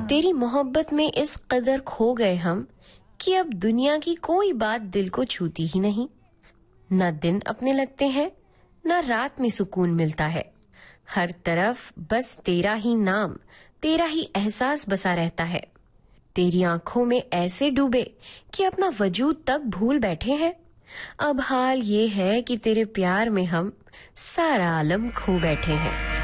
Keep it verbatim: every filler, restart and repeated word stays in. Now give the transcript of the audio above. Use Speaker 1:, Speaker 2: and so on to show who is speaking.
Speaker 1: तेरी मोहब्बत में इस कदर खो गए हम कि अब दुनिया की कोई बात दिल को छूती ही नहीं। न दिन अपने लगते हैं, न रात में सुकून मिलता है। हर तरफ बस तेरा ही नाम, तेरा ही एहसास बसा रहता है। तेरी आंखों में ऐसे डूबे कि अपना वजूद तक भूल बैठे हैं। अब हाल ये है कि तेरे प्यार में हम सारा आलम खो बैठे हैं।